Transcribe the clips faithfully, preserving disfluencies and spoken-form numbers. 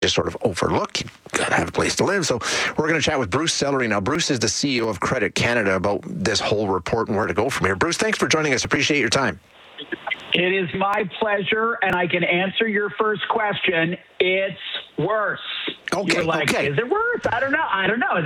just sort of overlook. You got to have a place to live. So we're going to chat with Bruce Sellery now. Bruce is the C E O of Credit Canada about this whole report and where to go from here. Bruce, thanks for joining us. Appreciate your time. It is my pleasure, and I can answer your first question. It's worse. Okay, You're like, okay. Is it worse? I don't know. I don't know.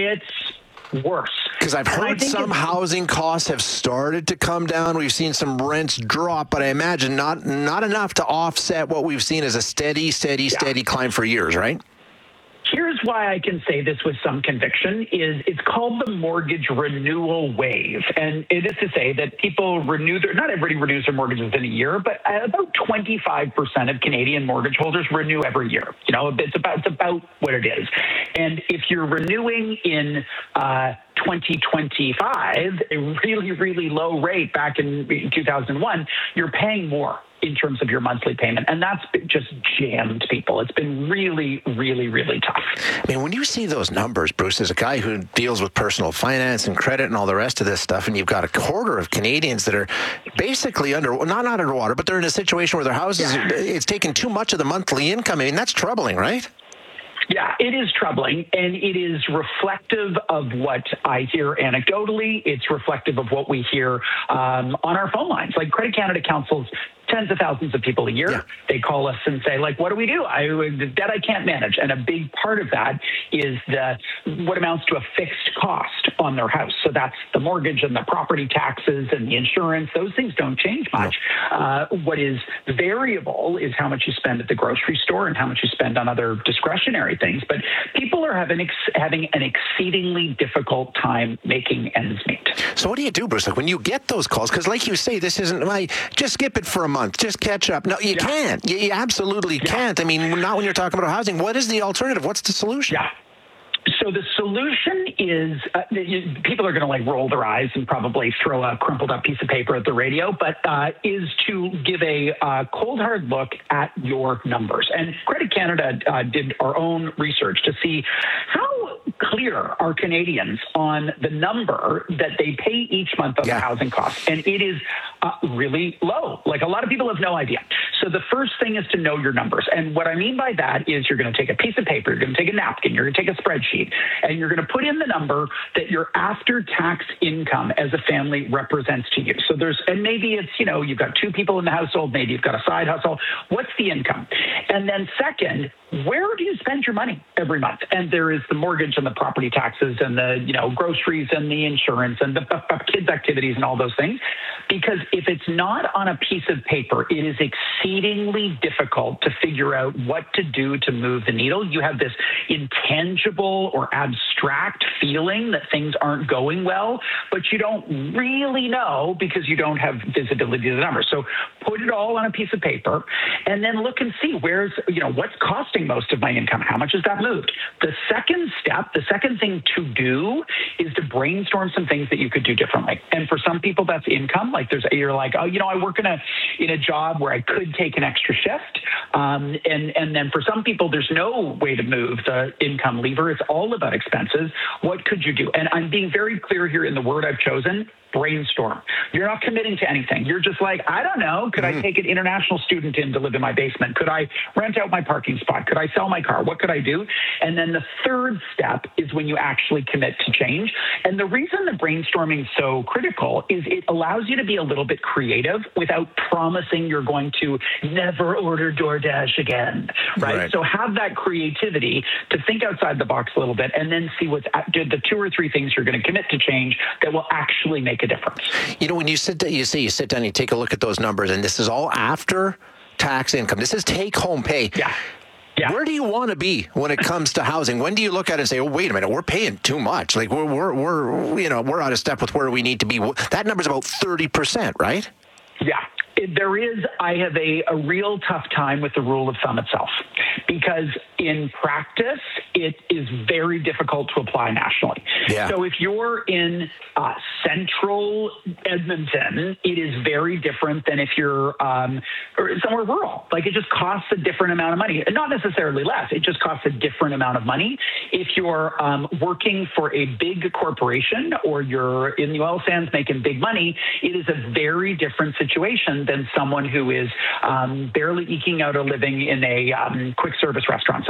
It's worse. Because I've heard some housing costs have started to come down. We've seen some rents drop, but I imagine not not enough to offset what we've seen as a steady, steady, Yeah. steady climb for years, right? Here's why I can say this with some conviction is it's called the mortgage renewal wave. And it is to say that people renew their, not everybody renews their mortgages within a year, but about twenty-five percent of Canadian mortgage holders renew every year. You know, it's about, it's about what it is. And if you're renewing in uh, twenty twenty-five, a really, really low rate back in two thousand one, you're paying more in terms of your monthly payment. And that's just jammed people. It's been really, really, really tough. I mean, when you see those numbers, Bruce, as a guy who deals with personal finance and credit and all the rest of this stuff, and you've got a quarter of Canadians that are basically under, not, not underwater, but they're in a situation where their houses, Yeah. it's taking too much of the monthly income. I mean, that's troubling, right? Yeah, it is troubling, and it is reflective of what I hear anecdotally. It's reflective of what we hear um, on our phone lines. Like Credit Canada counsels tens of thousands of people a year. Yeah. They call us and say, like, what do we do? I, the debt I can't manage. And a big part of that is the what amounts to a fixed cost on their house. So that's the mortgage and the property taxes and the insurance. Those things don't change much. No. Uh, what is variable is how much you spend at the grocery store and how much you spend on other discretionary things. But people are having, ex- having an exceedingly difficult time making ends meet. So what do you do, Bruce? Like when you get those calls, because like you say, this isn't my, just skip it for a month, just catch up. No, you Yeah. can't. You, you absolutely Yeah. can't. I mean, not when you're talking about housing. What is the alternative? What's the solution? Yeah. So the solution is uh, you, people are going to like roll their eyes and probably throw a crumpled up piece of paper at the radio, but uh, is to give a uh, cold hard look at your numbers. And Credit Canada uh, did our own research to see how clear are Canadians on the number that they pay each month on yeah. the housing costs. And it is uh, really low. Like a lot of people have no idea. So the first thing is to know your numbers. And what I mean by that is you're going to take a piece of paper, you're going to take a napkin, you're going to take a spreadsheet, and you're going to put in the number that your after-tax income as a family represents to you. So there's, and maybe it's, you know, you've got two people in the household, maybe you've got a side hustle. What's the income? And then second, where do you spend your money every month? And there is the mortgage and the property taxes and the, you know, groceries and the insurance and the kids' activities and all those things. Because if it's not on a piece of paper, it is exceedingly difficult to figure out what to do to move the needle. You have this intangible or abstract feeling that things aren't going well, but you don't really know because you don't have visibility to the numbers. So put it all on a piece of paper and then look and see where's, you know, what's costing most of my income. How much has that moved? The second step, the second thing to do is to brainstorm some things that you could do differently. And for some people, that's income. Like there's, you're like, oh, you know, I work in a in a job where I could take an extra shift. Um, and, and then for some people, there's no way to move the income lever. It's all about expenses. What could you do? And I'm being very clear here in the word I've chosen. Brainstorm. You're not committing to anything. You're just like, I don't know. Could mm-hmm. I take an international student in to live in my basement? Could I rent out my parking spot? Could I sell my car? What could I do? And then the third step is when you actually commit to change. And the reason the brainstorming is so critical is it allows you to be a little bit creative without promising you're going to never order DoorDash again, right? right. So have that creativity to think outside the box a little bit and then see what's the two or three things you're going to commit to change that will actually make a difference. You know, when you sit down, you say you sit down, you take a look at those numbers, and this is all after tax income. This is take-home pay. Yeah. Yeah. Where do you want to be when it comes to housing? When do you look at it and say, "Oh, wait a minute, we're paying too much. Like we're we're we're you know we're out of step with where we need to be." That number's about thirty percent, right? Yeah. There is, I have a, a real tough time with the rule of thumb itself because in practice, it is very difficult to apply nationally. Yeah. So if you're in uh, central Edmonton, it is very different than if you're um, or somewhere rural. Like it just costs a different amount of money. Not necessarily less. It just costs a different amount of money. If you're um, working for a big corporation or you're in the oil sands making big money, it is a very different situation than someone who is um, barely eking out a living in a um, quick service restaurant. So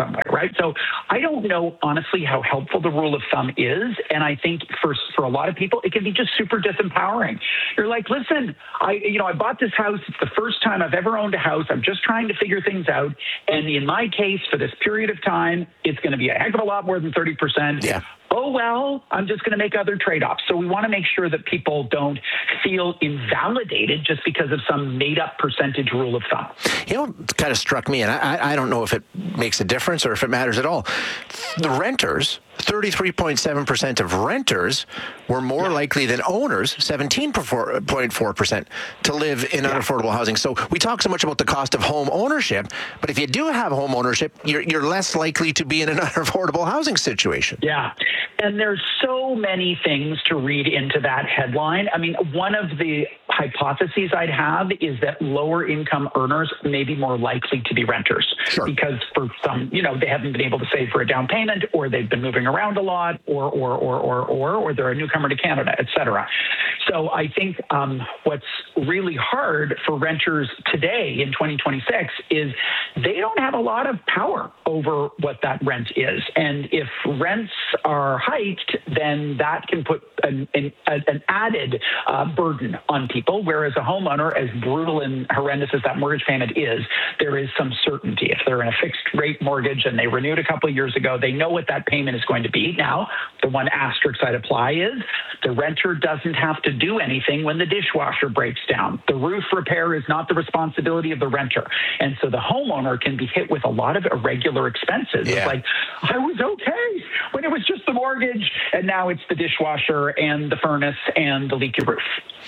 some way, right? So I don't know, honestly, how helpful the rule of thumb is. And I think for, for a lot of people, it can be just super disempowering. You're like, listen, I, you know, I bought this house. It's the first time I've ever owned a house. I'm just trying to figure things out. And in my case, for this period of time, it's going to be a heck of a lot more than thirty percent. Yeah. Oh, well, I'm just going to make other trade-offs. So we want to make sure that people don't feel invalidated just because of some made-up percentage rule of thumb. You know, it kind of struck me, and I, I don't know if it makes a difference or if it matters at all. The renters, thirty-three point seven percent of renters were more yeah. likely than owners, seventeen point four percent, to live in yeah. unaffordable housing. So we talk so much about the cost of home ownership, but if you do have home ownership, you're, you're less likely to be in an unaffordable housing situation. Yeah. And there's so many things to read into that headline. I mean, one of the hypotheses I'd have is that lower income earners may be more likely to be renters sure. because for some, you know, they haven't been able to save for a down payment, or they've been moving around a lot, or, or, or, or, or, or they're a newcomer to Canada, et cetera. So I think um, what's really hard for renters today in twenty twenty-six is they don't have a lot of power over what that rent is. And if rents are hiked, then that can put an, an, an added uh, burden on people, whereas a homeowner, as brutal and horrendous as that mortgage payment is, there is some certainty. If they're in a fixed rate mortgage and they renewed a couple of years ago, they know what that payment is going to be. Now, the one asterisk I'd apply is the renter doesn't have to do anything when the dishwasher breaks down. The roof repair is not the responsibility of the renter. And so the homeowner can be hit with a lot of irregular expenses. Yeah. It's like, I was okay when it was just the mortgage, and now it's the dishwasher and the furnace and the leaky roof.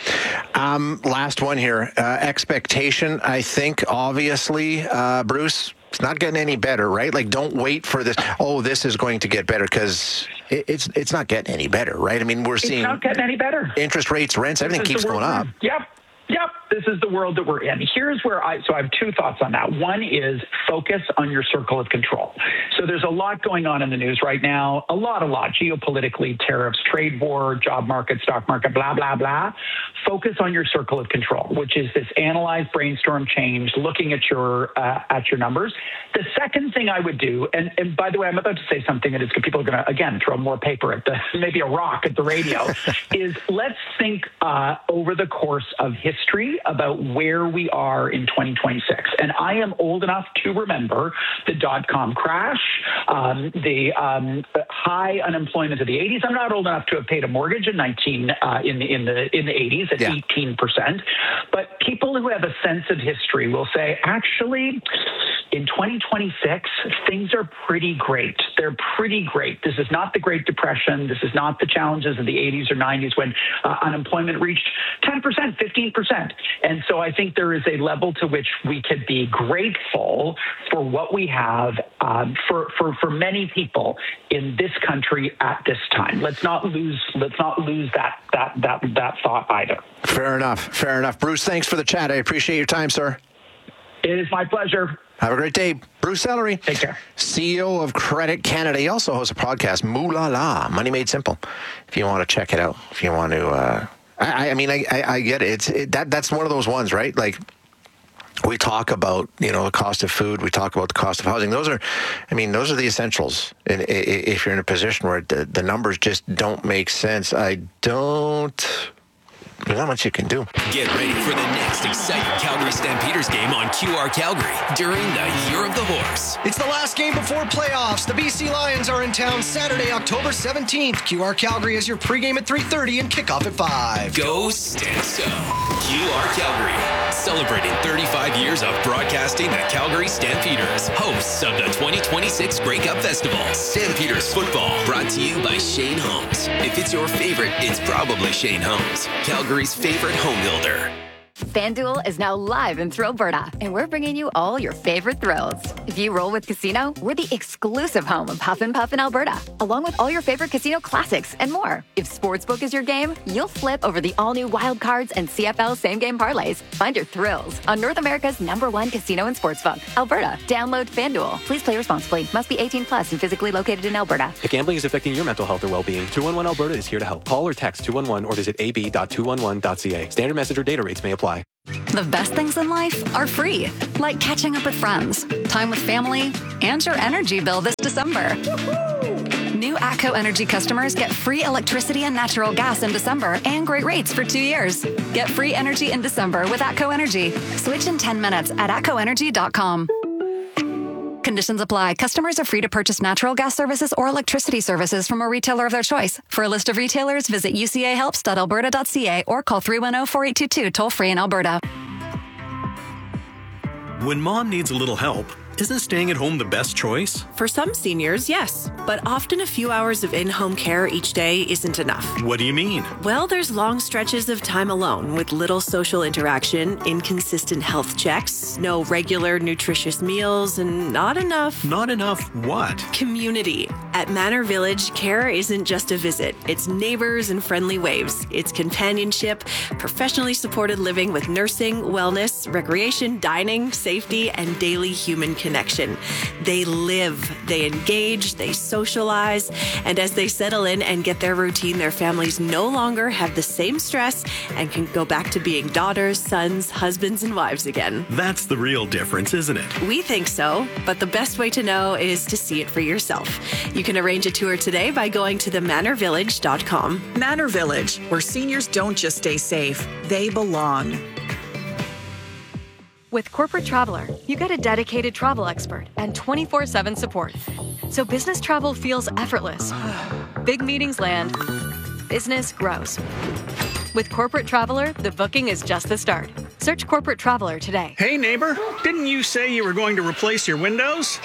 Um, last one here. Uh, expectation, I think, obviously, uh, Bruce, it's not getting any better, right? Like, don't wait for this. Oh, this is going to get better, because it, it's it's not getting any better, right? I mean, we're it's seeing not getting any better. Interest rates, rents, everything keeps going up. Yep. Yep, this is the world that we're in. Here's where I, so I have two thoughts on that. One is focus on your circle of control. So there's a lot going on in the news right now, a lot, a lot, geopolitically, tariffs, trade war, job market, stock market, blah, blah, blah. Focus on your circle of control, which is this analyze, brainstorm, change, looking at your uh, at your numbers. The second thing I would do, and, and by the way, I'm about to say something that is people are going to, again, throw more paper at the, maybe a rock at the radio, is let's think uh, over the course of history. history about where we are in twenty twenty-six. And I am old enough to remember the dot-com crash, um, the um, high unemployment of the eighties. I'm not old enough to have paid a mortgage in nineteen uh, in the in the in the eighties at yeah. eighteen percent. But people who have a sense of history will say, actually, in twenty twenty-six, things are pretty great. They're pretty great. This is not the Great Depression. This is not the challenges of the eighties or nineties when uh, unemployment reached ten percent, fifteen percent. And so I think there is a level to which we could be grateful for what we have um, for, for, for many people in this country at this time. Let's not lose let's not lose that that that that thought either. Fair enough. Fair enough. Bruce, thanks for the chat. I appreciate your time, sir. It is my pleasure. Have a great day. Bruce Ellery. Take care. C E O of Credit Canada. He also hosts a podcast, Moo La La, Money Made Simple. If you want to check it out, if you want to, uh, I, I mean, I, I, I get it. It's it, that that's one of those ones, right? Like, we talk about, you know, the cost of food. We talk about the cost of housing. Those are, I mean, those are the essentials. And if you're in a position where the, the numbers just don't make sense, I don't... There's not much you can do. Get ready for the next exciting Calgary Stampeders game on Q R Calgary during the Year of the Horse. It's the last game before playoffs. The B C Lions are in town Saturday, October seventeenth. Q R Calgary is your pregame at three thirty and kickoff at five. Go Stamps. Q R Calgary, celebrating thirty-five years of broadcasting the Calgary Stampeders, hosts of the twenty twenty-six Grey Cup Festival. Stampeders football, brought to you by Shane Homes. If it's your favorite, it's probably Shane Homes, Calgary's favorite home builder. FanDuel is now live in Thrillberta, and we're bringing you all your favorite thrills. If you roll with Casino, we're the exclusive home of Huff and Puff in Alberta, along with all your favorite casino classics and more. If Sportsbook is your game, you'll flip over the all-new Wild Cards and C F L same-game parlays. Find your thrills on North America's number one casino and sportsbook, Alberta. Download FanDuel. Please play responsibly. Must be eighteen plus and physically located in Alberta. If gambling is affecting your mental health or well-being, two one one Alberta is here to help. Call or text two one one or visit a b dot two one one dot c a. Standard message or data rates may apply. The best things in life are free, like catching up with friends, time with family, and your energy bill this December. New ATCO Energy customers get free electricity and natural gas in December and great rates for two years. Get free energy in December with ATCO Energy. Switch in ten minutes at atco energy dot com. Conditions apply. Customers are free to purchase natural gas services or electricity services from a retailer of their choice. For a list of retailers, visit u c a helps dot alberta dot c a or call three one zero, four eight two two toll free in Alberta. When mom needs a little help, isn't staying at home the best choice? For some seniors, yes. But often a few hours of in-home care each day isn't enough. What do you mean? Well, there's long stretches of time alone with little social interaction, inconsistent health checks, no regular nutritious meals, and not enough... Not enough what? Community. At Manor Village, care isn't just a visit. It's neighbors and friendly waves. It's companionship, professionally supported living with nursing, wellness, recreation, dining, safety, and daily human connection. Connection. They live, they engage, they socialize, and as they settle in and get their routine, their families no longer have the same stress and can go back to being daughters, sons, husbands, and wives again. That's the real difference, isn't it? We think so, but the best way to know is to see it for yourself. You can arrange a tour today by going to the manor village dot com. Manor Village, where seniors don't just stay safe, they belong. With Corporate Traveler, you get a dedicated travel expert and twenty-four seven support. So business travel feels effortless. Big meetings land, business grows. With Corporate Traveler, the booking is just the start. Search Corporate Traveler today. Hey neighbor, didn't you say you were going to replace your windows?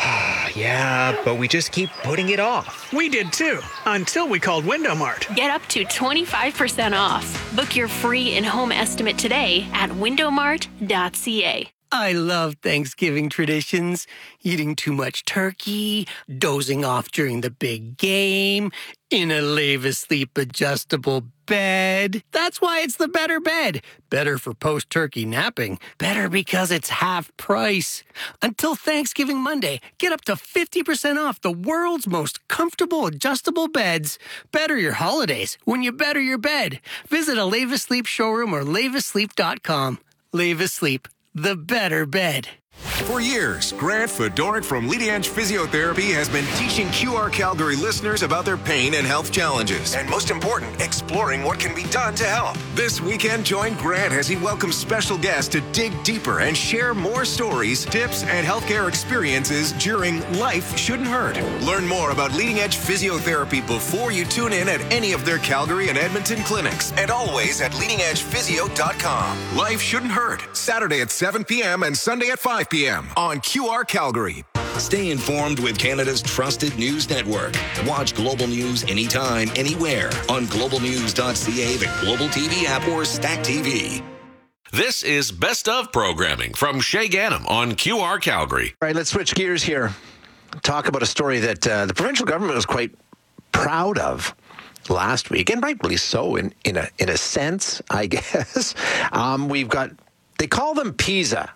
Yeah, but we just keep putting it off. We did too, until we called Window Mart. Get up to twenty-five percent off. Book your free in-home estimate today at window mart dot c a. I love Thanksgiving traditions. Eating too much turkey, dozing off during the big game, in a Lave-A-Sleep adjustable bed. That's why it's the better bed. Better for post-turkey napping. Better because it's half price. Until Thanksgiving Monday, get up to fifty percent off the world's most comfortable adjustable beds. Better your holidays when you better your bed. Visit a Lave-A-Sleep showroom or lave a sleep dot com. Lave-A-Sleep. The better bed. For years, Grant Fedoruk from Leading Edge Physiotherapy has been teaching Q R Calgary listeners about their pain and health challenges. And most important, exploring what can be done to help. This weekend, join Grant as he welcomes special guests to dig deeper and share more stories, tips, and healthcare experiences during Life Shouldn't Hurt. Learn more about Leading Edge Physiotherapy before you tune in at any of their Calgary and Edmonton clinics. And always at leading edge physio dot com. Life Shouldn't Hurt. Saturday at seven p.m. and Sunday at five p.m. on Q R Calgary. Stay informed with Canada's trusted news network. Watch Global News anytime, anywhere on global news dot c a, the Global T V app, or Stack T V. This is Best of Programming from Shay Ganem on Q R Calgary. All right, let's switch gears here. Talk about a story that uh, the provincial government was quite proud of last week, and rightfully so in, in, a, in a sense, I guess. Um, we've got, they call them PISA.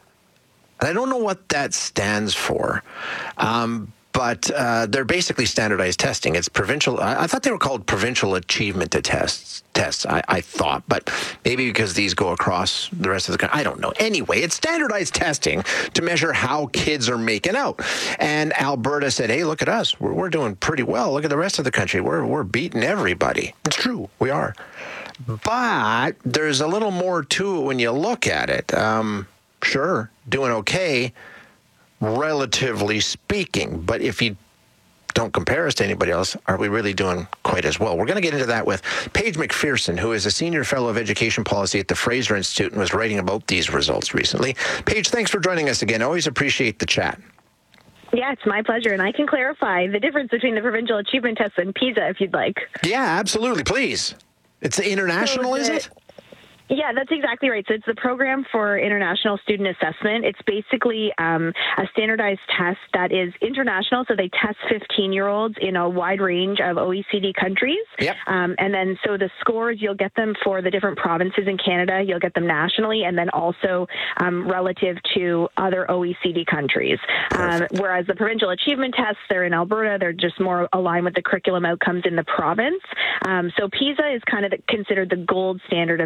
I don't know what that stands for, um, but uh, they're basically standardized testing. It's provincial. I, I thought they were called provincial achievement tests. Tests, I, I thought, but maybe because these go across the rest of the country. I don't know. Anyway, it's standardized testing to measure how kids are making out. And Alberta said, "Hey, look at us. We're, we're doing pretty well. Look at the rest of the country. We're we're beating everybody." It's true. We are. But there's a little more to it when you look at it. Um, Sure, doing okay, relatively speaking. But if you don't compare us to anybody else, are we really doing quite as well? We're going to get into that with Paige McPherson, who is a senior fellow of education policy at the Fraser Institute and was writing about these results recently. Paige, thanks for joining us again. Always appreciate the chat. Yeah, it's my pleasure. And I can clarify the difference between the provincial achievement tests and PISA if you'd like. Yeah, absolutely. Please. It's international, so is it? Yeah, that's exactly right. So it's the Program for International Student Assessment. It's basically um, a standardized test that is international. So they test fifteen-year-olds in a wide range of O E C D countries. Yep. Um, and then so the scores, you'll get them for the different provinces in Canada. You'll get them nationally and then also um, relative to other O E C D countries. Um, whereas the provincial achievement tests, they're in Alberta. They're just more aligned with the curriculum outcomes in the province. Um, so PISA is kind of the, considered the gold standard of international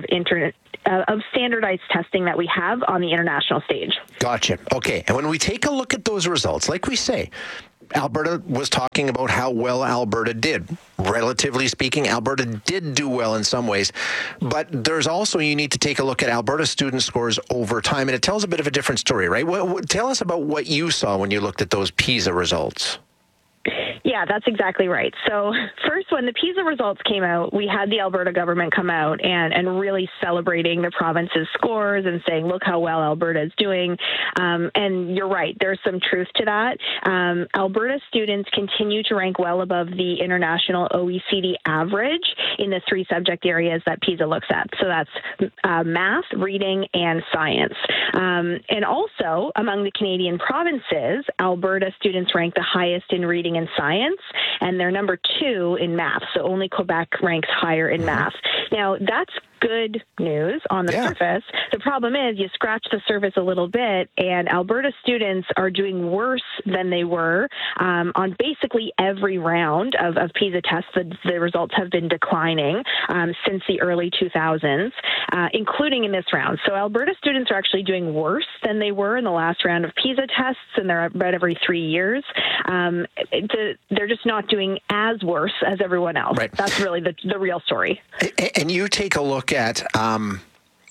uh, of standardized testing that we have on the international stage. Gotcha. Okay. And when we take a look at those results, like we say, Alberta was talking about how well Alberta did. Relatively speaking, Alberta did do well in some ways. But there's also, you need to take a look at Alberta student scores over time, and it tells a bit of a different story, right? What, what, tell us about what you saw when you looked at those PISA results. Yeah, that's exactly right. So first, when the PISA results came out, we had the Alberta government come out and, and really celebrating the province's scores and saying, look how well Alberta is doing. Um, and you're right, there's some truth to that. Um, Alberta students continue to rank well above the international O E C D average in the three subject areas that PISA looks at. So that's uh, math, reading, and science. Um, and also, among the Canadian provinces, Alberta students rank the highest in reading and science, and they're number two in math. So only Quebec ranks higher in math. Now, that's good news on the yeah. surface. The problem is you scratch the surface a little bit, and Alberta students are doing worse than they were um, on basically every round of, of PISA tests. The, the results have been declining um, since the early two thousands, uh, including in this round. So Alberta students are actually doing worse than they were in the last round of PISA tests, and they're about every three years. Um, the, they're just not doing as worse as everyone else. Right. That's really the, the real story. And you take a look at um,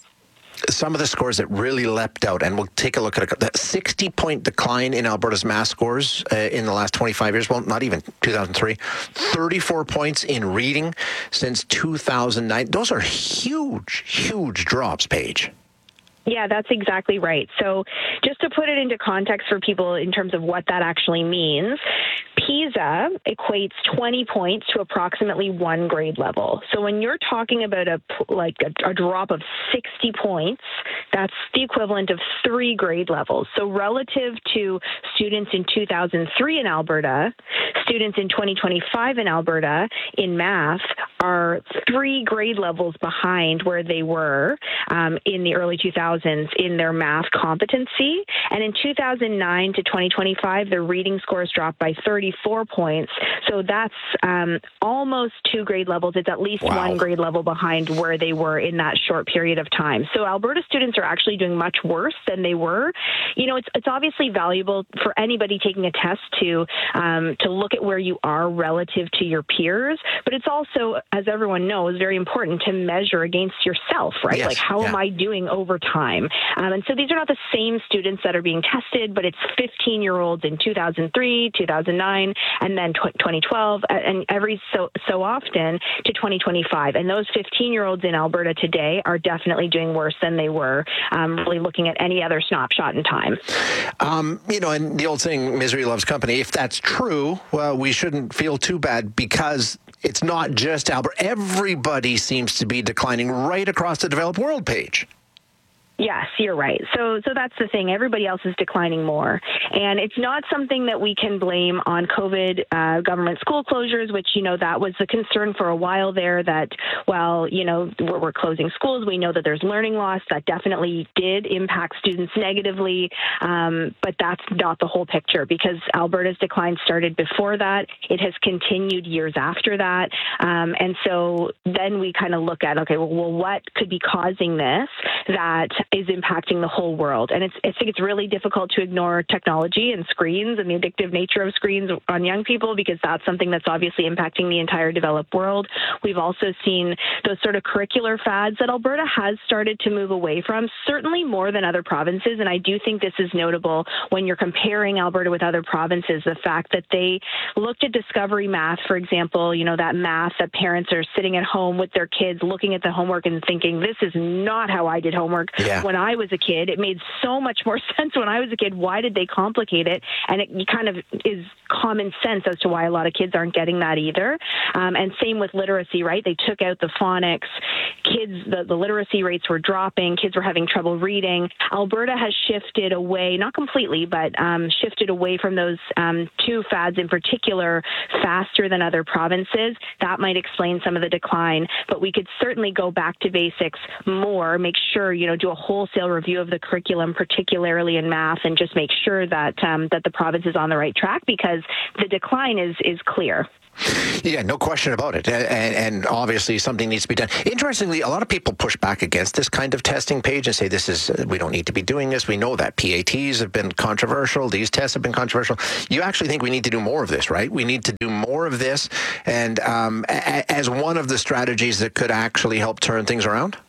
some of the scores that really leapt out, and we'll take a look at a sixty-point decline in Alberta's math scores uh, in the last twenty-five years. Well, not even two thousand three. thirty-four points in reading since two thousand nine. Those are huge, huge drops, Paige. Yeah, that's exactly right. So just to put it into context for people in terms of what that actually means, PISA equates twenty points to approximately one grade level. So when you're talking about a like a, a drop of sixty points, that's the equivalent of three grade levels. So relative to students in two thousand three in Alberta, students in twenty twenty-five in Alberta in math are three grade levels behind where they were um, in the early two thousands in their math competency. And in two thousand nine to twenty twenty-five, their reading scores dropped by thirty-four points. So that's um, almost two grade levels. It's at least wow. one grade level behind where they were in that short period of time. So Alberta students are actually doing much worse than they were. You know, it's it's obviously valuable for anybody taking a test to um, to look at where you are relative to your peers, but it's also, as everyone knows, very important to measure against yourself, right? Yes. Like, how yeah. am I doing over time? Um, and so these are not the same students that are being tested, but it's fifteen-year-olds in two thousand three, two thousand nine, and then twenty twelve, and every so so often to twenty twenty-five. And those fifteen-year-olds in Alberta today are definitely doing worse than they were, um, really looking at any other snapshot in time. Um, you know, and the old saying, misery loves company. If that's true, well, we shouldn't feel too bad, because it's not just Alberta. Everybody seems to be declining right across the developed world, Paige. Yes, you're right. So so that's the thing. Everybody else is declining more. And it's not something that we can blame on COVID uh, government school closures, which, you know, that was the concern for a while there, that, well, you know, we're, we're closing schools. We know that there's learning loss. That definitely did impact students negatively. Um, but that's not the whole picture, because Alberta's decline started before that. It has continued years after that. Um, and so then we kind of look at, okay, well, well, what could be causing this that is impacting the whole world? And it's, I think it's really difficult to ignore technology and screens and the addictive nature of screens on young people, because that's something that's obviously impacting the entire developed world. We've also seen those sort of curricular fads that Alberta has started to move away from, certainly more than other provinces. And I do think this is notable when you're comparing Alberta with other provinces, the fact that they looked at Discovery Math, for example, you know, that math that parents are sitting at home with their kids looking at the homework and thinking, this is not how I did homework. Yeah. When I was a kid, it made so much more sense when I was a kid. Why did they complicate it? And it kind of is common sense as to why a lot of kids aren't getting that either. Um, and same with literacy, right? They took out the phonics. Kids, the, the literacy rates were dropping. Kids were having trouble reading. Alberta has shifted away, not completely, but um, shifted away from those um, two fads in particular faster than other provinces. That might explain some of the decline, but we could certainly go back to basics more, make sure, you know, do a wholesale review of the curriculum, particularly in math, and just make sure that um, that the province is on the right track, because the decline is is clear. Yeah, no question about it. And, and obviously something needs to be done. Interestingly, a lot of people push back against this kind of testing page and say this is, we don't need to be doing this. We know that P A Ts have been controversial. These tests have been controversial. You actually think we need to do more of this, right? We need to do more of this. And um, a- as one of the strategies that could actually help turn things around?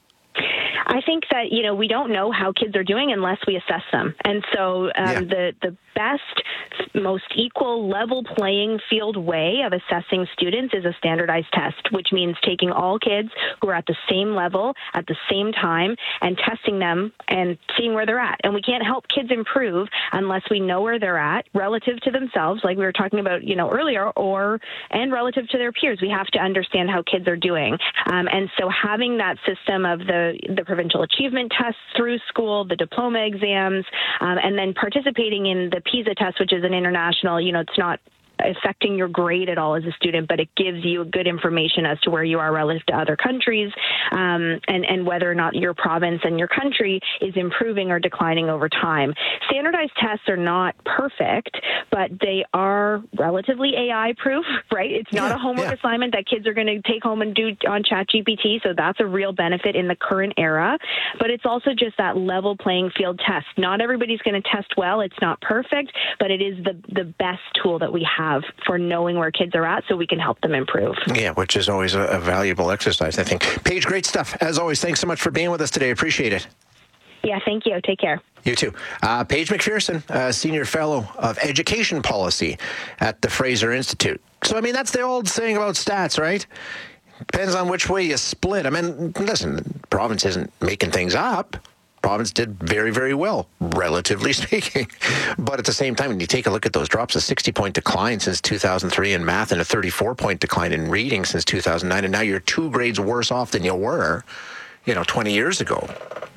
I think that, you know, we don't know how kids are doing unless we assess them. And so um, yeah. the, the best, most equal, level playing field way of assessing students is a standardized test, which means taking all kids who are at the same level at the same time and testing them and seeing where they're at. And we can't help kids improve unless we know where they're at relative to themselves, like we were talking about, you know, earlier, or and relative to their peers. We have to understand how kids are doing. Um, and so having that system of the, the provincial achievement tests through school, the diploma exams, um, and then participating in the PISA test, which is an international, you know, it's not affecting your grade at all as a student, but it gives you good information as to where you are relative to other countries, um, and, and whether or not your province and your country is improving or declining over time. Standardized tests are not perfect, but they are relatively A I-proof, right? It's not yeah, a homework yeah. assignment that kids are going to take home and do on ChatGPT, so that's a real benefit in the current era. But it's also just that level playing field test. Not everybody's going to test well. It's not perfect, but it is the, the best tool that we have for knowing where kids are at so we can help them improve. Yeah, which is always a, a valuable exercise, I think. Paige, great stuff. As always, thanks so much for being with us today. Appreciate it. Yeah, thank you. Take care. You too. Uh, Paige McPherson, uh, Senior Fellow of Education Policy at the Fraser Institute. So, I mean, that's the old saying about stats, right? Depends on which way you split. I mean, listen, the province isn't making things up. Province did very, very well, relatively speaking. But at the same time, when you take a look at those drops, a sixty-point decline since two thousand three in math and a thirty-four point decline in reading since two thousand nine, and now you're two grades worse off than you were, you know, twenty years ago.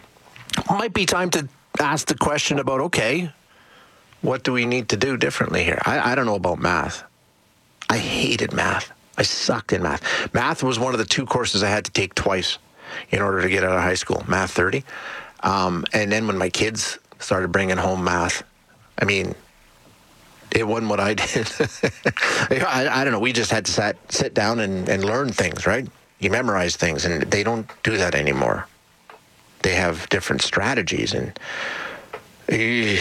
Might be time to ask the question about, okay, what do we need to do differently here? I, I don't know about math. I hated math. I sucked in math. Math was one of the two courses I had to take twice in order to get out of high school, Math thirty. Um, and then when my kids started bringing home math, I mean, it wasn't what I did. I, I don't know. We just had to sat, sit down and, and learn things, right? You memorize things, and they don't do that anymore. They have different strategies, and uh,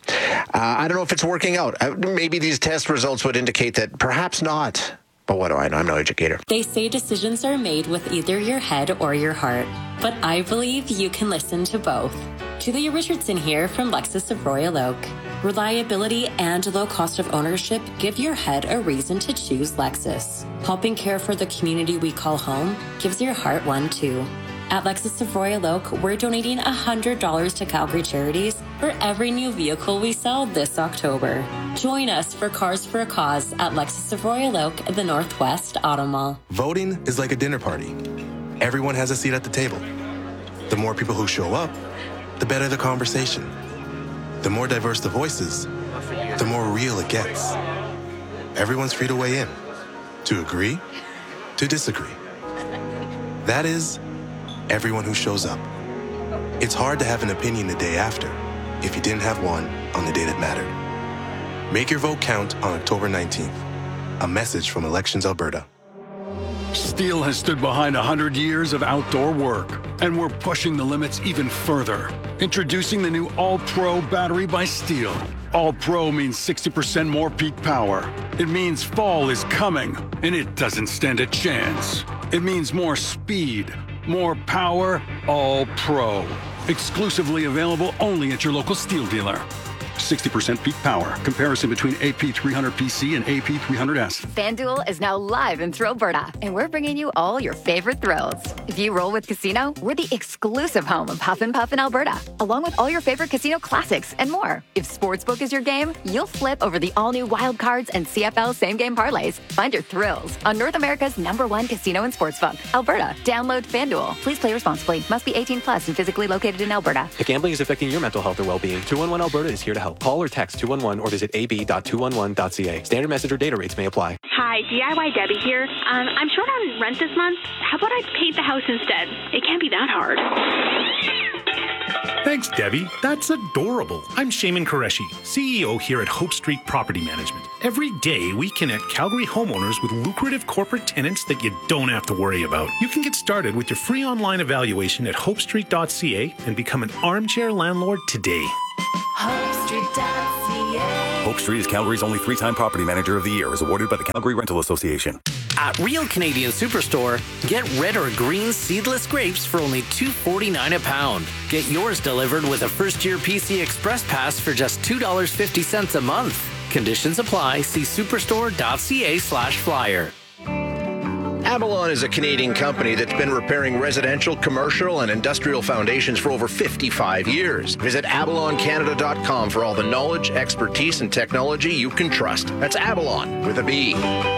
I don't know if it's working out. Maybe these test results would indicate that perhaps not. But what do I know? I'm no educator. They say decisions are made with either your head or your heart, but I believe you can listen to both. Julia Richardson here from Lexus of Royal Oak. Reliability and low cost of ownership give your head a reason to choose Lexus. Helping care for the community we call home gives your heart one too. At Lexus of Royal Oak, we're donating one hundred dollars to Calgary Charities for every new vehicle we sell this October. Join us for Cars for a Cause at Lexus of Royal Oak at the Northwest Auto Mall. Voting is like a dinner party. Everyone has a seat at the table. The more people who show up, the better the conversation. The more diverse the voices, the more real it gets. Everyone's free to weigh in, to agree, to disagree. That is, everyone who shows up. It's hard to have an opinion the day after if you didn't have one on the day that mattered. Make your vote count on October nineteenth. A message from Elections Alberta. Steel has stood behind one hundred years of outdoor work, and we're pushing the limits even further. Introducing the new All-Pro battery by Steel. All-Pro means sixty percent more peak power. It means fall is coming, and it doesn't stand a chance. It means more speed, more power, All-Pro. Exclusively available only at your local Steel dealer. sixty percent peak power. Comparison between A P three hundred P C and A P three hundred S. FanDuel is now live in Alberta, and we're bringing you all your favorite thrills. If you roll with Casino, we're the exclusive home of Huff and Puff in Alberta, along with all your favorite casino classics and more. If Sportsbook is your game, you'll flip over the all-new Wild Cards and C F L same-game parlays. Find your thrills on North America's number one casino and sportsbook, Alberta. Download FanDuel. Please play responsibly. Must be eighteen plus and physically located in Alberta. If gambling is affecting your mental health or well-being, two one one Alberta is here to help. Call or text two one one or visit a b dot two one one dot c a. Standard message or data rates may apply. Hi, D I Y Debbie here. Um, I'm short on rent this month. How about I paint the house instead? It can't be that hard. Thanks, Debbie. That's adorable. I'm Shaman Qureshi, C E O here at Hope Street Property Management. Every day, we connect Calgary homeowners with lucrative corporate tenants that you don't have to worry about. You can get started with your free online evaluation at hope street dot c a and become an armchair landlord today. hope street dot c a. Hope Street is Calgary's only three-time property manager of the year, as awarded by the Calgary Rental Association. At Real Canadian Superstore, get red or green seedless grapes for only two dollars and forty-nine cents a pound. Get yours delivered with a first-year P C Express Pass for just two dollars and fifty cents a month. Conditions apply. See superstore dot c a slash flyer. Avalon is a Canadian company that's been repairing residential, commercial, and industrial foundations for over fifty-five years. Visit avalon canada dot com for all the knowledge, expertise, and technology you can trust. That's Avalon with a B.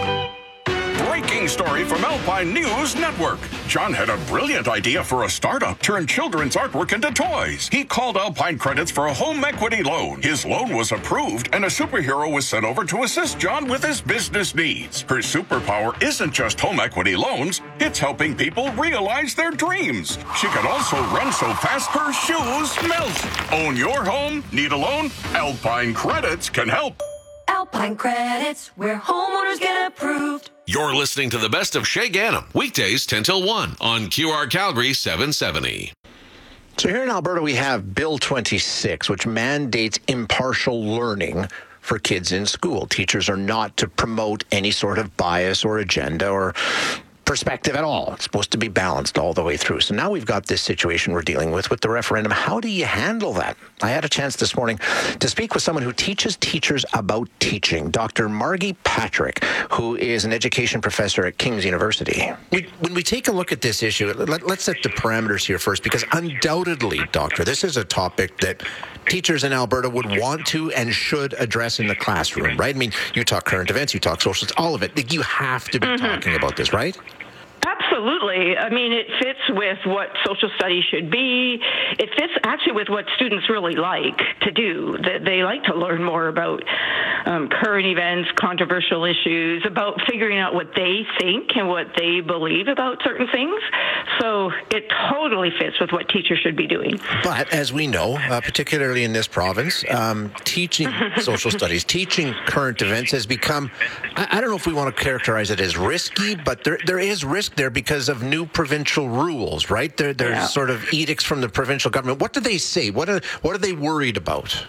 Breaking story from Alpine News Network. John had a brilliant idea for a startup, turn children's artwork into toys. He called Alpine Credits for a home equity loan. His loan was approved, and a superhero was sent over to assist John with his business needs. Her superpower isn't just home equity loans, it's helping people realize their dreams. She can also run so fast her shoes melt. Own your home? Need a loan? Alpine Credits can help. Alpine Credits, where homeowners get approved. You're listening to the best of Shay Gannam, weekdays ten till one on Q R Calgary seven seventy. So here in Alberta, we have Bill twenty-six, which mandates impartial learning for kids in school. Teachers are not to promote any sort of bias or agenda or perspective at all. It's supposed to be balanced all the way through. So now we've got this situation we're dealing with with the referendum. How do you handle that? I had a chance this morning to speak with someone who teaches teachers about teaching, Doctor Margie Patrick, who is an education professor at King's University. We, when we take a look at this issue, let, let's set the parameters here first, because undoubtedly, Doctor, this is a topic that teachers in Alberta would want to and should address in the classroom, right? I mean, you talk current events, you talk social, all of it. Like, you have to be mm-hmm. talking about this, right? Absolutely. I mean, it fits with what social studies should be. It fits actually with what students really like to do. They like to learn more about um, current events, controversial issues, about figuring out what they think and what they believe about certain things. So it totally fits with what teachers should be doing. But as we know, uh, particularly in this province, um, teaching social studies, teaching current events has become, I, I don't know if we want to characterize it as risky, but there there is risk there because of new provincial rules, right? There, there's yeah. sort of edicts from the provincial government. What do they say? What are what are they worried about?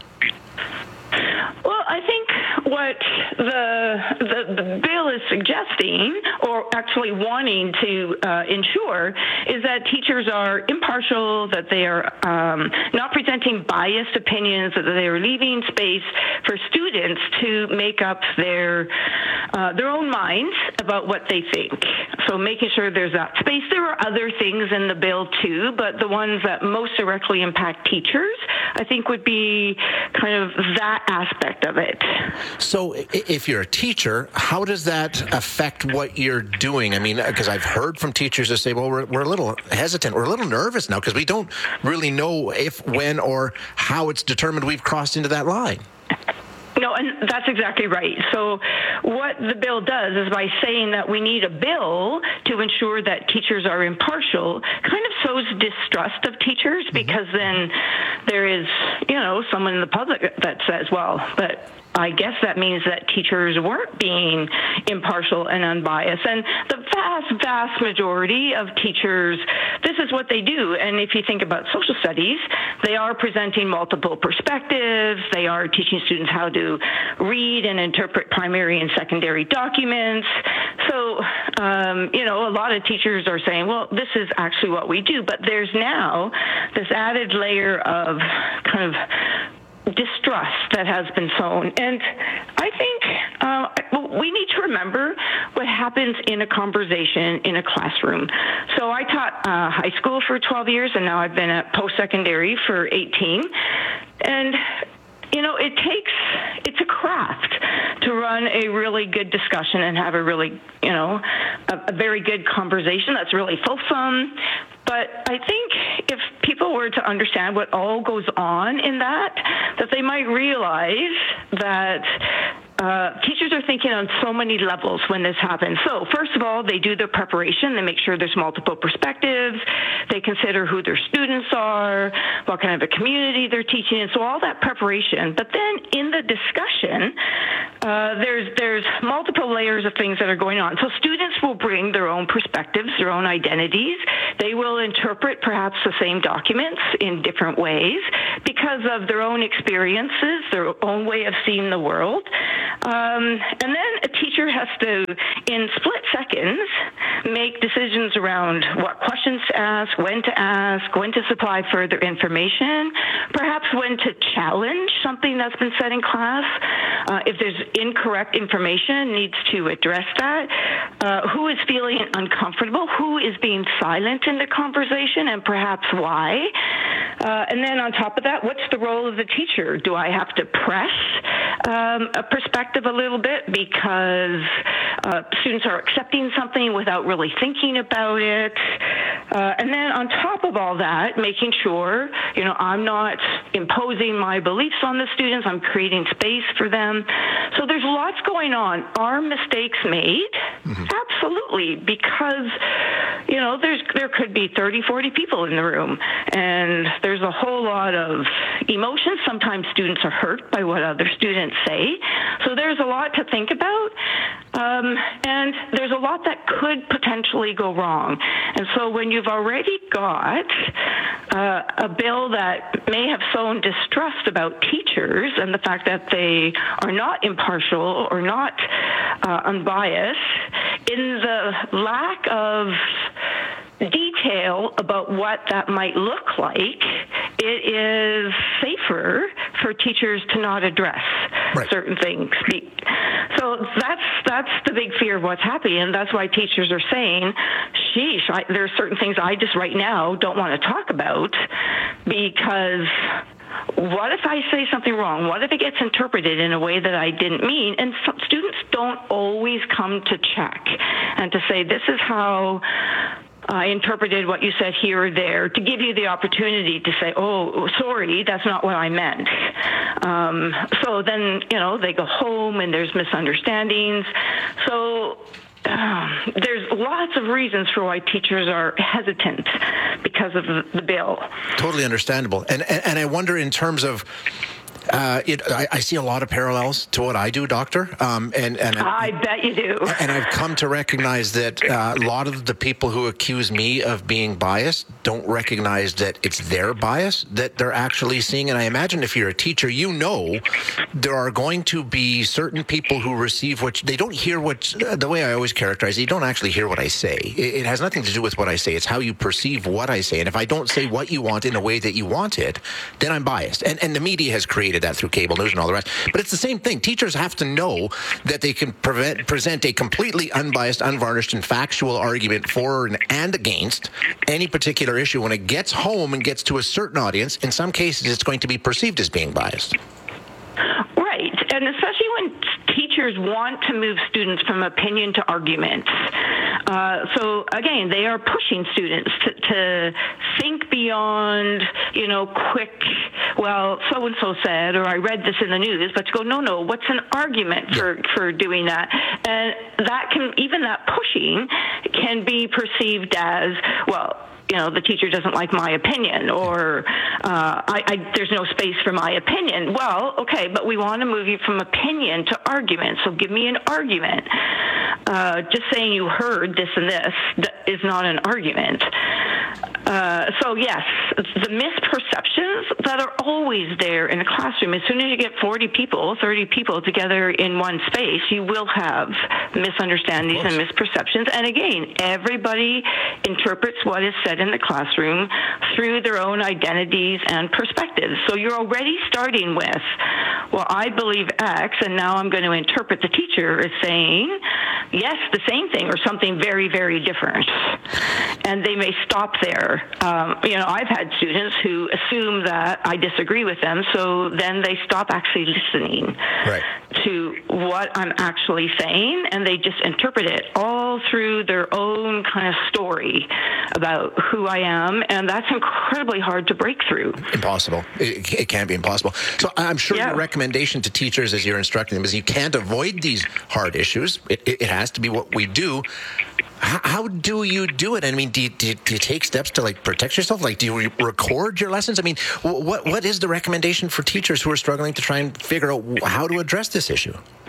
Well, I think what the, the the bill is suggesting, or actually wanting to uh, ensure, is that teachers are impartial, that they are um, not presenting biased opinions, that they are leaving space for students to make up their uh, their own minds about what they think. So making sure there's that space. There are other things in the bill too, but the ones that most directly impact teachers, I think, would be kind of that aspect of it. So if you're a teacher, how does that affect what you're doing? I mean, because I've heard from teachers that say, well, we're, we're a little hesitant, we're a little nervous now because we don't really know if, when, or how it's determined we've crossed into that line. No, and that's exactly right. So what the bill does is, by saying that we need a bill to ensure that teachers are impartial, kind of sows distrust of teachers, because then there is, you know, someone in the public that says, well, but I guess that means that teachers weren't being impartial and unbiased. And the vast, vast majority of teachers, this is what they do. And if you think about social studies, they are presenting multiple perspectives. They are teaching students how to read and interpret primary and secondary documents. So, um, you know, a lot of teachers are saying, well, this is actually what we do. But there's now this added layer of kind of distrust that has been sown. And I think uh, we need to remember what happens in a conversation in a classroom. So I taught uh, high school for twelve years, and now I've been at post-secondary for eighteen. And you know, it takes, it's a craft to run a really good discussion and have a really, you know, a, a very good conversation that's really fulsome. But I think if people were to understand what all goes on in that, that they might realize that Uh, teachers are thinking on so many levels when this happens. So first of all, they do their preparation. They make sure there's multiple perspectives. They consider who their students are, what kind of a community they're teaching in. So all that preparation. But then in the discussion, uh, there's there's multiple layers of things that are going on. So students will bring their own perspectives, their own identities. They will interpret perhaps the same documents in different ways because of their own experiences, their own way of seeing the world. Um, and then a teacher has to, in split seconds, make decisions around what questions to ask, when to ask, when to supply further information, perhaps when to challenge something that's been said in class. Uh, if there's incorrect information, needs to address that. Uh, who is feeling uncomfortable? Who is being silent in the conversation, and perhaps why? Uh, and then on top of that, what's the role of the teacher? Do I have to press um, a perspective a little bit because uh, students are accepting something without really thinking about it? Uh, and then on top of all that, making sure, you know, I'm not imposing my beliefs on the students. I'm creating space for them. So there's lots going on. Are mistakes made? Mm-hmm. Absolutely, because, you know, there's there could be thirty, forty people in the room, and there's a whole lot of emotions. Sometimes students are hurt by what other students say. So there's a lot to think about, um, and there's a lot that could potentially go wrong. And so when you've already got uh, a bill that may have sown distrust about teachers and the fact that they are not impartial or not uh, unbiased, in the lack of detail about what that might look like, it is safer for teachers to not address right. certain things. So that's that's the big fear of what's happening, and that's why teachers are saying, sheesh, I, there are certain things I just right now don't want to talk about because what if I say something wrong? What if it gets interpreted in a way that I didn't mean? And some students don't always come to check and to say, this is how I interpreted what you said here or there, to give you the opportunity to say, oh, sorry, that's not what I meant. Um, so then, you know, they go home and there's misunderstandings. So uh, there's lots of reasons for why teachers are hesitant because of the, the bill. Totally understandable. And, and, and I wonder in terms of, Uh, it, I, I see a lot of parallels to what I do, Doctor. Um, and, and I bet you do. And I've come to recognize that uh, a lot of the people who accuse me of being biased don't recognize that it's their bias that they're actually seeing. And I imagine if you're a teacher, you know there are going to be certain people who receive what they don't hear. What the way I always characterize it, you don't actually hear what I say. It, it has nothing to do with what I say. It's how you perceive what I say. And if I don't say what you want in a way that you want it, then I'm biased. And, and the media has created that through cable news and all the rest. But it's the same thing. Teachers have to know that they can prevent, present a completely unbiased, unvarnished, and factual argument for and against any particular issue. When it gets home and gets to a certain audience, in some cases, it's going to be perceived as being biased. Right. And especially when teachers want to move students from opinion to argument. Uh, so, again, they are pushing students to, to think beyond, you know, quick, well, so-and-so said, or I read this in the news, but to go, no, no, what's an argument for, for doing that? And that can, even that pushing can be perceived as, well, you know, the teacher doesn't like my opinion, or uh, I, I, there's no space for my opinion. Well, okay, but we want to move you from opinion to argument, so give me an argument. Uh, just saying you heard this and this is not an argument. Uh, so, yes, the misperceptions that are always there in a classroom, as soon as you get forty people, thirty people together in one space, you will have misunderstandings and misperceptions. And again, everybody interprets what is said in the classroom through their own identities and perspectives. So you're already starting with, well, I believe X, and now I'm going to interpret the teacher as saying, yes, the same thing, or something very, very different. And they may stop there. Um, you know, I've had students who assume that I disagree with them, so then they stop actually listening right. to what I'm actually saying, and they just interpret it all all through their own kind of story about who I am, and that's incredibly hard to break through. Impossible. It, it can be impossible. So I'm sure Yeah. your recommendation to teachers as you're instructing them is you can't avoid these hard issues. It, it, it has to be what we do. How, how do you do it? I mean, do you, do, you, do you take steps to like protect yourself? Like, do you re- record your lessons? I mean, wh- what what is the recommendation for teachers who are struggling to try and figure out how to address this issue?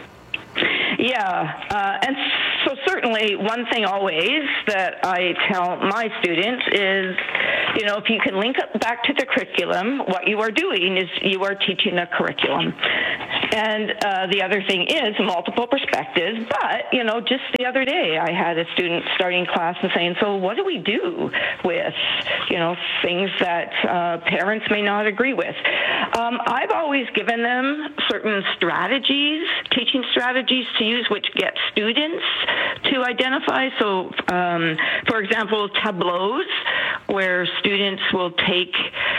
Yeah, uh, and so certainly one thing always that I tell my students is, you know, if you can link up back to the curriculum, what you are doing is you are teaching a curriculum. And uh, the other thing is multiple perspectives. But, you know, just the other day I had a student starting class and saying, so what do we do with, you know, things that uh, parents may not agree with? Um, I've always given them certain strategies, teaching strategies to use, which get students to identify. So, um, for example, tableaus, where students will take,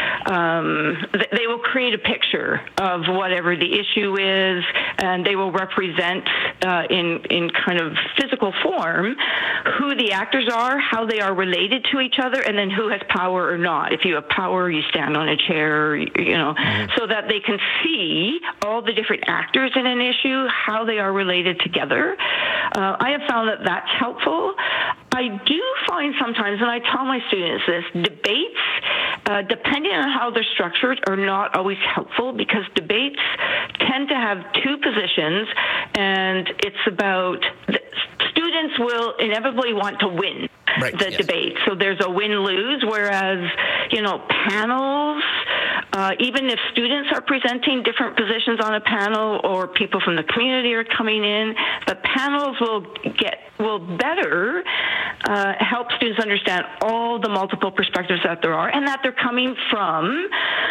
um, th- they will create a picture of whatever the issue is, and they will represent uh, in in kind of physical form who the actors are, how they are related to each other, and then who has power or not. If you have power, you stand on a chair, you know, mm-hmm. so that they can see all the different actors in an issue, how they are related together. Uh, I have found that that's helpful. I do find sometimes, and I tell my students this, debates, uh, depending on how they're structured, are not always helpful because debates tend to have two positions, and it's about the students will inevitably want to win right, the yes. debate. So there's a win-lose, whereas, you know, panels, uh, even if students are presenting different positions on a panel or people from the community are coming in, the panels will get will better uh, help students understand all the multiple perspectives that there are and that they're coming from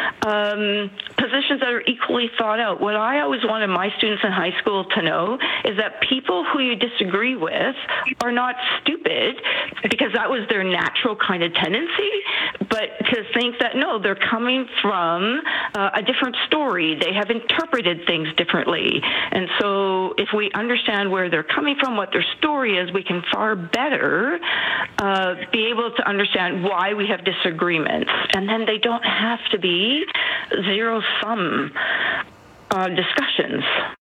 um, positions that are equally thought out. What I always wanted my students in high school to know is that people who you disagree with are not stupid, because that was their natural kind of tendency, but to think that, no, they're coming from uh, a different story. They have interpreted things differently. And so if we understand where they're coming from, what their story is, we can far better uh, be able to understand why we have disagreements. And then they don't have to be zero-sum uh, discussions.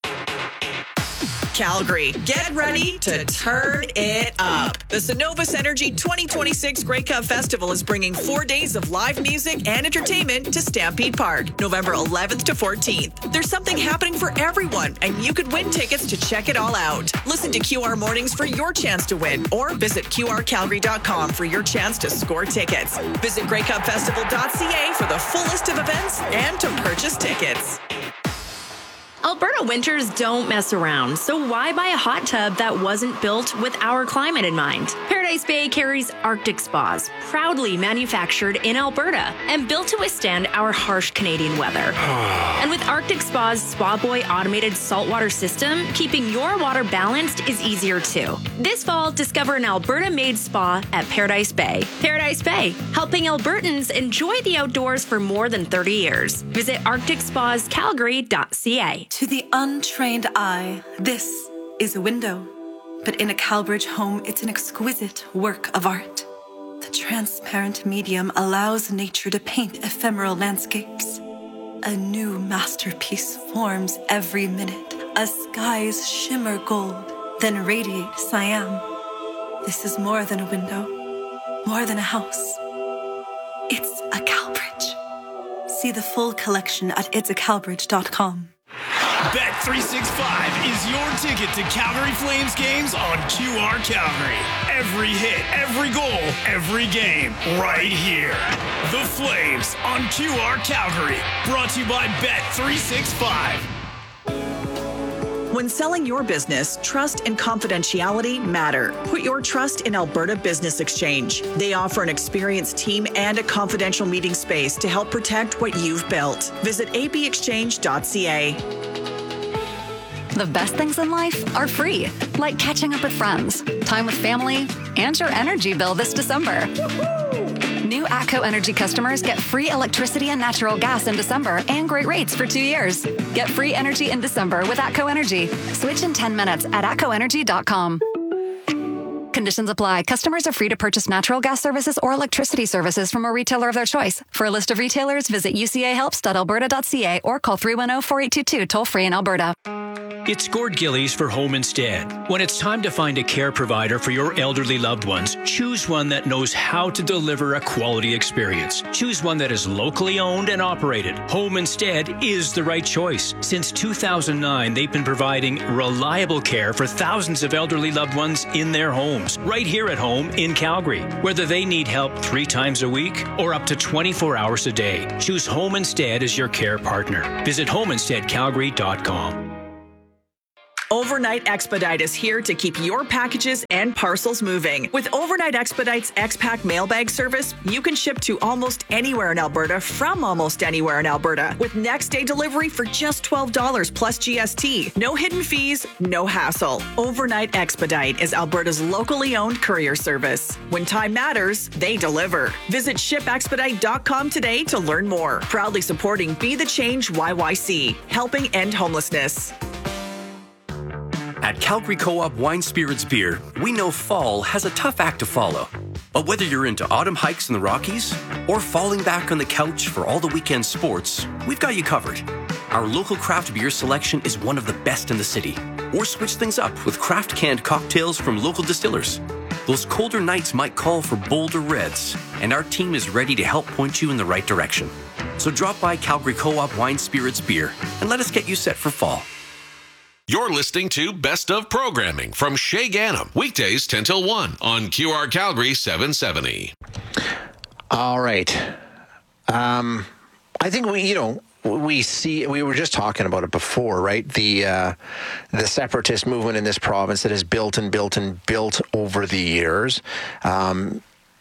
Calgary, get ready to turn it up. The Synovus Energy twenty twenty-six Grey Cup Festival is bringing four days of live music and entertainment to Stampede Park, November eleventh to fourteenth. There's something happening for everyone, and you could win tickets to check it all out. Listen to Q R Mornings for your chance to win, or visit Q R Calgary dot com for your chance to score tickets. Visit grey cup festival dot c a for the full list of events and to purchase tickets. Alberta winters don't mess around, so why buy a hot tub that wasn't built with our climate in mind? Paradise Bay carries Arctic Spas, proudly manufactured in Alberta and built to withstand our harsh Canadian weather. And with Arctic Spa's Spa Boy automated saltwater system, keeping your water balanced is easier too. This fall, discover an Alberta-made spa at Paradise Bay. Paradise Bay, helping Albertans enjoy the outdoors for more than thirty years. Visit arctic spas calgary dot c a. To the untrained eye, this is a window. But in a Calbridge home, it's an exquisite work of art. The transparent medium allows nature to paint ephemeral landscapes. A new masterpiece forms every minute. A sky's shimmer gold, then radiate cyan. This is more than a window, more than a house. It's a Calbridge. See the full collection at its a calbridge dot com. Bet three sixty-five is your ticket to Calgary Flames games on Q R Calgary. Every hit, every goal, every game, right here. The Flames on Q R Calgary. Brought to you by Bet three sixty-five. When selling your business, trust and confidentiality matter. Put your trust in Alberta Business Exchange. They offer an experienced team and a confidential meeting space to help protect what you've built. Visit a b exchange dot c a. The best things in life are free, like catching up with friends, time with family, and your energy bill this December. New ATCO Energy customers get free electricity and natural gas in December and great rates for two years. Get free energy in December with ATCO Energy. Switch in ten minutes at atco energy dot com. Conditions apply. Customers are free to purchase natural gas services or electricity services from a retailer of their choice. For a list of retailers, visit u c a helps dot alberta dot c a or call three one zero, four eight two two toll free in Alberta. It's Gord Gillies for Home Instead. When it's time to find a care provider for your elderly loved ones, choose one that knows how to deliver a quality experience. Choose one that is locally owned and operated. Home Instead is the right choice. Since two thousand nine, they've been providing reliable care for thousands of elderly loved ones in their homes, right here at home in Calgary. Whether they need help three times a week or up to twenty-four hours a day, choose Home Instead as your care partner. Visit home instead calgary dot com. Overnight Expedite is here to keep your packages and parcels moving. With Overnight Expedite's X-Pack mailbag service, you can ship to almost anywhere in Alberta from almost anywhere in Alberta with next day delivery for just twelve dollars plus G S T. No hidden fees, no hassle. Overnight Expedite is Alberta's locally owned courier service. When time matters, they deliver. Visit ship expedite dot com today to learn more. Proudly supporting Be the Change Y Y C, helping end homelessness. At Calgary Co-op Wine Spirits Beer, we know fall has a tough act to follow. But whether you're into autumn hikes in the Rockies or falling back on the couch for all the weekend sports, we've got you covered. Our local craft beer selection is one of the best in the city. Or switch things up with craft canned cocktails from local distillers. Those colder nights might call for bolder reds, and our team is ready to help point you in the right direction. So drop by Calgary Co-op Wine Spirits Beer and let us get you set for fall. You're listening to Best of Programming from Shay Ganem, weekdays ten till one on Q R Calgary seven seventy. All right. Um, I think we, you know, we see, we were just talking about it before, right? The uh, the separatist movement in this province that has built and built and built over the years. Um,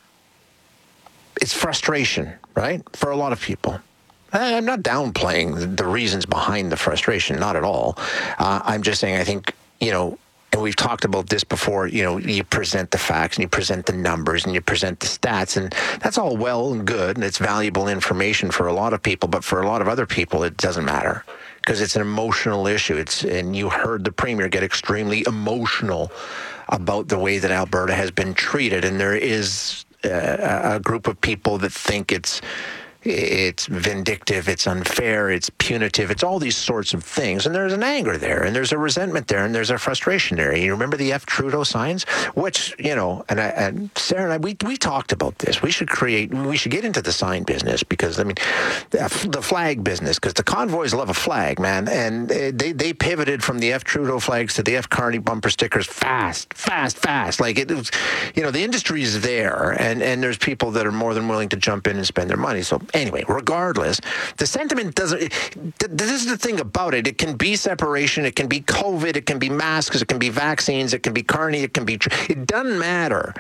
it's frustration, right? For a lot of people. I'm not downplaying the reasons behind the frustration, not at all. Uh, I'm just saying, I think, you know, and we've talked about this before, you know, you present the facts and you present the numbers and you present the stats, and that's all well and good, and it's valuable information for a lot of people, but for a lot of other people, it doesn't matter because it's an emotional issue. It's, and you heard the Premier get extremely emotional about the way that Alberta has been treated, and there is uh, a group of people that think it's It's vindictive, it's unfair, it's punitive, it's all these sorts of things. And there's an anger there, and there's a resentment there, and there's a frustration there. You remember the F. Trudeau signs? Which, you know, and, I, and Sarah and I, we, we talked about this. We should create, we should get into the sign business because, I mean, the flag business, because the convoys love a flag, man. And they, they pivoted from the F. Trudeau flags to the F. Carney bumper stickers fast, fast, fast. Like, it was, you know, the industry is there, and, and there's people that are more than willing to jump in and spend their money. So, anyway, regardless, the sentiment doesn't, this is the thing about it. It can be separation, it can be COVID, it can be masks, it can be vaccines, it can be Carney, it can be, it doesn't matter.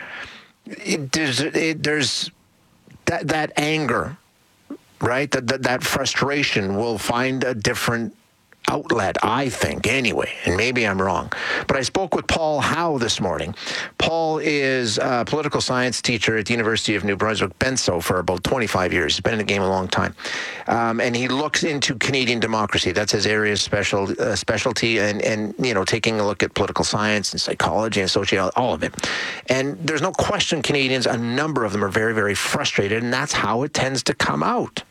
It, there's, it, there's that, that anger, right? That, that, that frustration will find a different outlet, I think, anyway, and maybe I'm wrong. But I spoke with Paul Howe this morning. Paul is a political science teacher at the University of New Brunswick-Benso for about twenty-five years. He's been in the game a long time. Um, and he looks into Canadian democracy. That's his area of special, uh, specialty, and, and, you know, taking a look at political science and psychology and sociology, all of it. And there's no question Canadians, a number of them are very, very frustrated, and that's how it tends to come out.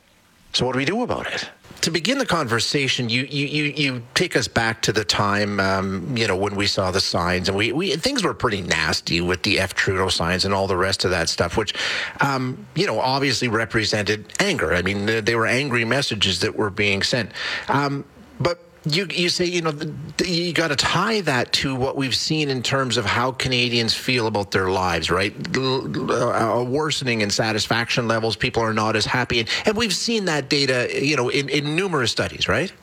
So what do we do about it? To begin the conversation, you you you, you take us back to the time, um, you know, when we saw the signs, and we, we things were pretty nasty with the F. Trudeau signs and all the rest of that stuff, which, um, you know, obviously represented anger. I mean, they were angry messages that were being sent. Um, but You you say, you know, you got to tie that to what we've seen in terms of how Canadians feel about their lives, right? A worsening in satisfaction levels. People are not as happy. And, and we've seen that data, you know, in, in numerous studies, right?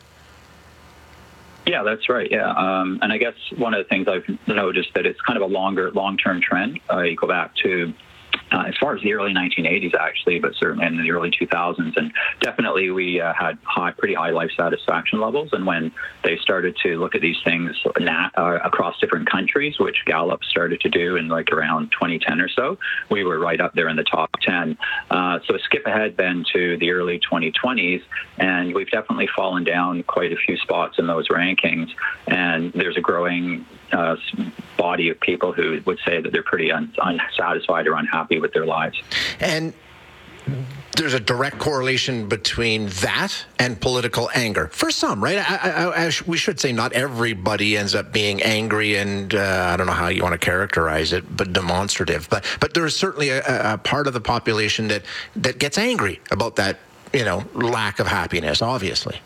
Yeah, that's right. Yeah. Um, and I guess one of the things I've noticed that it's kind of a longer, long-term trend. Uh, you go back to Uh, as far as the early nineteen eighties, actually, but certainly in the early two thousands. And definitely we uh, had high, pretty high life satisfaction levels. And when they started to look at these things na- uh, across different countries, which Gallup started to do in like around twenty ten or so, we were right up there in the top ten. Uh, so skip ahead then to the early twenty twenties, and we've definitely fallen down quite a few spots in those rankings. And there's a growing uh, body of people who would say that they're pretty un- unsatisfied or unhappy with their lives. And there's a direct correlation between that and political anger for some, right? I, I, I, we should say not everybody ends up being angry and uh, I don't know how you want to characterize it, but demonstrative. But but there is certainly a, a part of the population that that gets angry about that, you know, lack of happiness, obviously.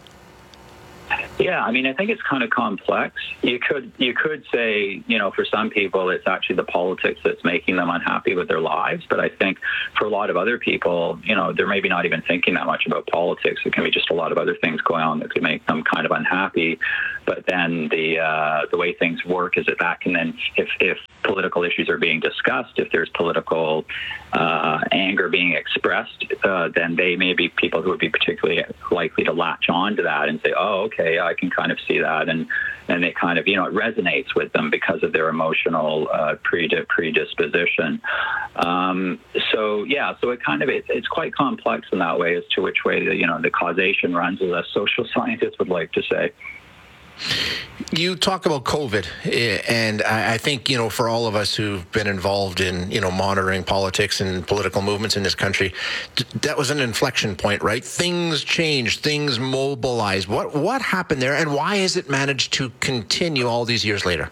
Yeah, I mean, I think it's kind of complex. You could you could say, you know, for some people, it's actually the politics that's making them unhappy with their lives. But I think for a lot of other people, you know, they're maybe not even thinking that much about politics. It can be just a lot of other things going on that could make them kind of unhappy. But then the uh, the way things work is that that can then, if, if political issues are being discussed, if there's political uh, anger being expressed, uh, then they may be people who would be particularly likely to latch on to that and say, oh, okay, I can kind of see that. And, and it kind of, you know, it resonates with them because of their emotional uh, predisposition. Um, so, yeah, so it kind of, it, it's quite complex in that way as to which way, the, you know, the causation runs, as a social scientist would like to say. You talk about COVID, and I think, you know, for all of us who've been involved in, you know, monitoring politics and political movements in this country, that was an inflection point, right? Things changed, things mobilized. What what happened there, and why has it managed to continue all these years later?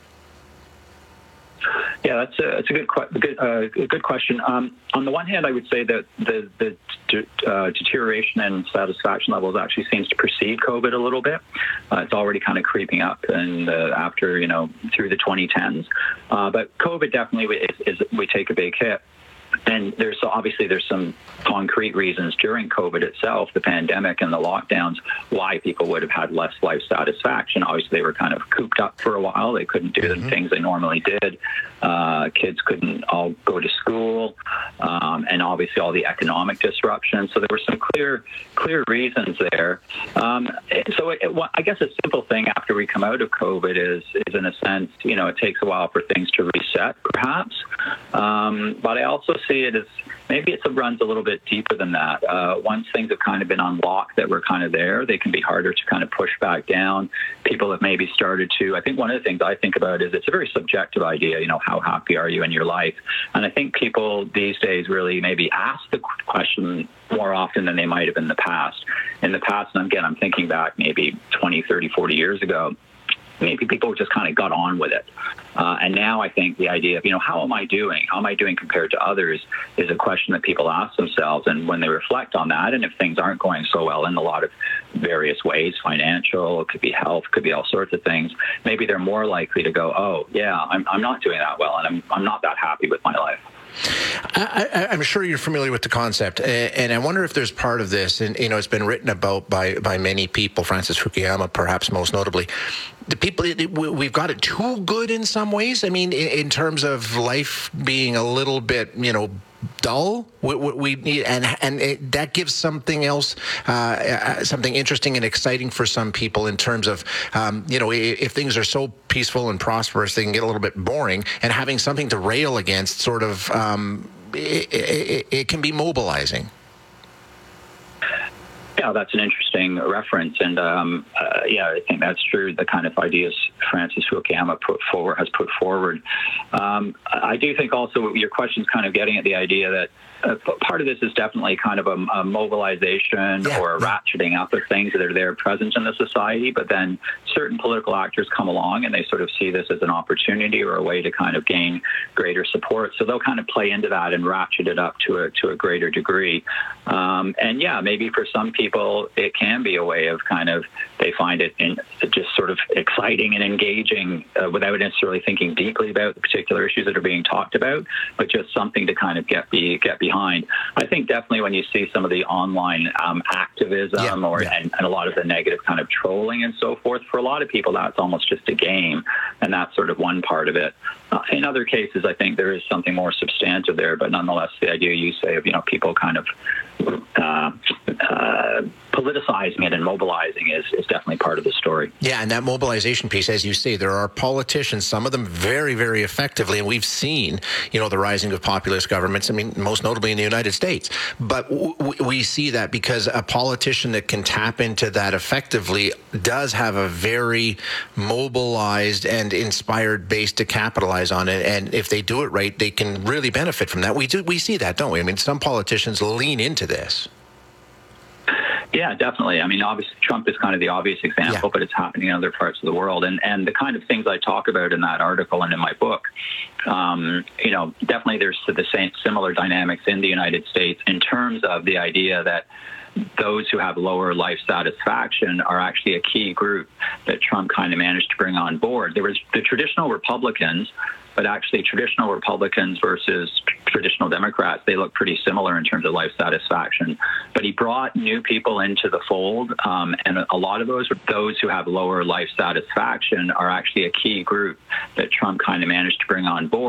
Yeah, that's a, that's a good good uh, good question. Um, on the one hand, I would say that the the uh, deterioration in satisfaction levels actually seems to precede COVID a little bit. Uh, it's already kind of creeping up, and uh, after you know through the twenty tens. Uh, but COVID definitely is, is we take a big hit. And there's so obviously there's some concrete reasons during COVID itself, the pandemic and the lockdowns, why people would have had less life satisfaction. Obviously, they were kind of cooped up for a while. They couldn't do mm-hmm. the things they normally did. Uh, kids couldn't all go to school, um, and obviously all the economic disruption. So there were some clear, clear reasons there. Um, so it, it, I guess a simple thing after we come out of COVID is, is in a sense, you know, it takes a while for things to reset, perhaps. Um, but I also see it as maybe it runs a little bit deeper than that. Uh, once things have kind of been unlocked that were kind of there, they can be harder to kind of push back down. People have maybe started to, I think one of the things I think about is it's a very subjective idea, you know, how happy are you in your life? And I think people these days really maybe ask the question more often than they might have in the past. In the past, and again, I'm thinking back maybe twenty, thirty, forty years ago, maybe people just kind of got on with it. Uh, and now I think the idea of, you know, how am I doing? How am I doing compared to others is a question that people ask themselves. And when they reflect on that, and if things aren't going so well in a lot of various ways, financial, it could be health, could be all sorts of things, maybe they're more likely to go, oh, yeah, I'm, I'm not doing that well, and I'm, I'm not that happy with my life. I, I'm sure you're familiar with the concept, and I wonder if there's part of this, and you know, it's been written about by, by many people, Francis Fukuyama perhaps most notably. The people, we've got it too good in some ways. I mean, in terms of life being a little bit, you know, dull. We, we need, and and it, that gives something else, uh, something interesting and exciting for some people in terms of, um, you know, if, if things are so peaceful and prosperous, they can get a little bit boring. And having something to rail against, sort of, um, it, it, it can be mobilizing. Yeah, that's an interesting reference, and um, uh, yeah, I think that's true. The kind of ideas Francis Fukuyama put forward has put forward. Um, I do think also your question's kind of getting at the idea that uh, part of this is definitely kind of a, a mobilization yeah. or a ratcheting up of things that are there present in the society, but then certain political actors come along and they sort of see this as an opportunity or a way to kind of gain greater support. So they'll kind of play into that and ratchet it up to a to a greater degree. Um, and yeah, maybe for some people it can be a way of kind of they find it in, just sort of exciting and engaging uh, without necessarily thinking deeply about the particular issues that are being talked about, but just something to kind of get be get behind. I think definitely when you see some of the online um, activism yeah, or yeah. And, and a lot of the negative kind of trolling and so forth, for a lot of people that's almost just a game, and that's sort of one part of it. Uh, in other cases, I think there is something more substantive there, but nonetheless, the idea you say of, you know, people kind of uh, uh, politicizing it and mobilizing is, is definitely part of the story. Yeah, and that mobilization piece, as you say, there are politicians, some of them very, very effectively, and we've seen, you know, the rising of populist governments, I mean, most notably in the United States. But w- we see that because a politician that can tap into that effectively does have a very mobilized and inspired base to capitalize on it. And if they do it right, they can really benefit from that. We do, we see that, don't we? I mean, some politicians lean into this. Yeah, definitely. I mean, obviously, Trump is kind of the obvious example, yeah. but it's happening in other parts of the world. And and the kind of things I talk about in that article and in my book, um, you know, definitely there's the same similar dynamics in the United States in terms of the idea that those who have lower life satisfaction are actually a key group that Trump kind of managed to bring on board. There was the traditional Republicans, but actually traditional Republicans versus traditional Democrats, they look pretty similar in terms of life satisfaction. But he brought new people into the fold, um, and a lot of those, those who have lower life satisfaction are actually a key group that Trump kind of managed to bring on board.